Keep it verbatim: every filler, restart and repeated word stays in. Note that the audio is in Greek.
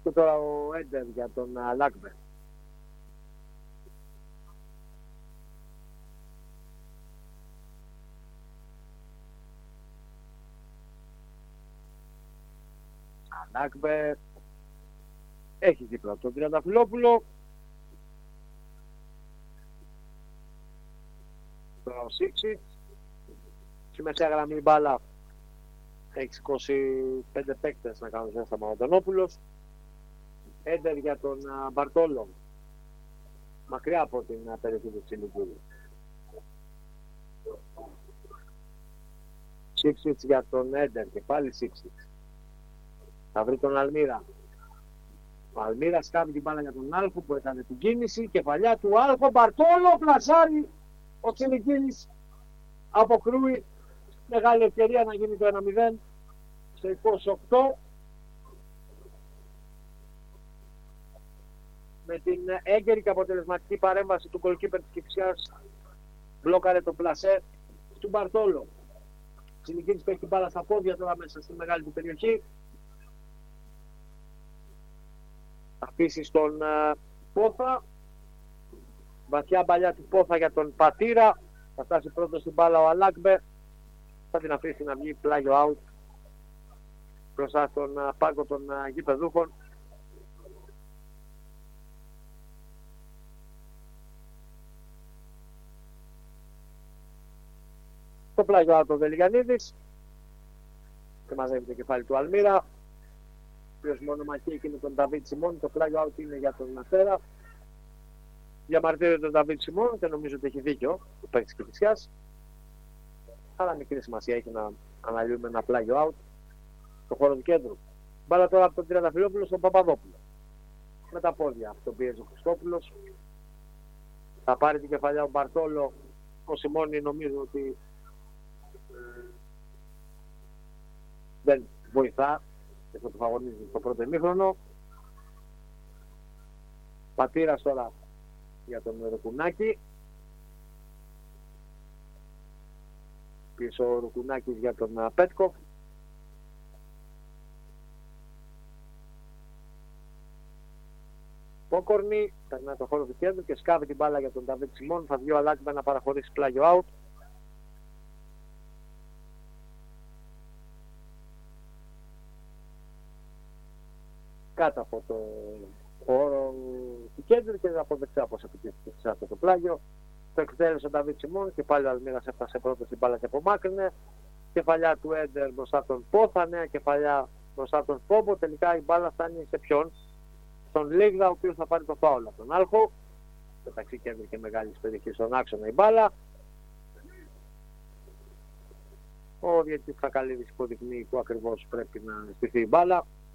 Και τώρα ο Έντερ για τον Λάκμπερ. Λάκμπερ έχει δίπλα από τον Τριανταφυλόπουλο. Τώρα ο Σίξιτς. Στη μεσαία γραμμή μπάλα έχει σηκώσει πέντε παίκτες να κάνουν ζέσταμα ο Ντονόπουλος. Έντερ για τον Μπαρτόλο. Μακριά από την περιοχή του Τσιλικούρου. Σίξιτς για τον Έντερ και πάλι Σίξιτς. Θα βρει τον Αλμύρα. Ο Αλμύρα σκάβει την μπάλα για τον Άλφο που έκανε την κίνηση. Κεφαλιά του Άλφο. Μπαρτόλο πλασάρει. Ο Τσιλικίνης αποκρούει. Μεγάλη ευκαιρία να γίνει το ένα μηδέν στο είκοσι οκτώ. Με την έγκαιρη και αποτελεσματική παρέμβαση του γκολκίπερ της Κυφσιάς μπλόκαρε το πλασέ του Μπαρτόλο. Τσιλικίνης που έχει την μπάλα στα πόδια τώρα μέσα στη μεγάλη του περιοχή. Θα αφήσει στον uh, Πόθα. Βαθιά μπαλιά του Πόθα για τον Πατήρα. Θα φτάσει πρώτο στην μπάλα ο Αλάκμπε. Θα την αφήσει να βγει πλάγιο out μπροστά στον uh, πάγκο των uh, γηπεδούχων. Το πλάγιο out ο Βελιγιαννίδης και μαζεύει το κεφάλι του Αλμύρα, ο οποίος μονομαχεί εκείνο τον Νταβίτ Σιμών. Το πλάγιο out είναι για τον Αστέρα. Διαμαρτύρεται τον Νταβίτ Σιμών και νομίζω ότι έχει δίκιο ο παίκτης της Κηφισιάς, αλλά μικρή σημασία έχει να αναλύουμε ένα πλάγιο out στο χώρο του κέντρου. Μπάλα τώρα από τον Τριανταφυλόπουλο στον Παπαδόπουλο. Με τα πόδια αυτό πιέζει ο Χριστόπουλος. Θα πάρει την κεφαλιά ο Μπαρτόλο. Ο Σιμώνη νομίζω ότι δεν βοηθά και θα το φαγωνίζει στο πρώτο ημίχρονο. Πατήρας τώρα για τον Ρουκουνάκη. Πίσω ο Ρουκουνάκης για τον Πέτκοφ. Πόκορνη, περνάει το χώρο του κέντρου και σκάβει την μπάλα για τον Νταβίτ Σιμών. Θα βγει ο Αλάκμπε να παραχωρήσει πλάγιο out. Κάτω από το χώρο του κέντρου και από δεξιά πως επιτύχθηκε σε αυτό το πλάγιο. Το εκτέλεσε ο Νταβίτ Σιμών και πάλι ο Αλμύρας έφτασε πρώτο στην μπάλα και απομάκρυνε. Κεφαλιά του Έντερ μπροστά τον Πόθα, νέα κεφαλιά μπροστά τον Πόμπο. Τελικά η μπάλα φτάνει σε ποιον? Στον Λίγδα, ο οποίος θα πάρει το φάουλ από τον Άλχο. μεταξύ κέντρου και μεγάλης περιοχής στον άξονα η μπάλα. Ο διαιτητής Φακαλίδης υποδεικνύει που ακριβώς πρέπει να στηθεί η μπάλα.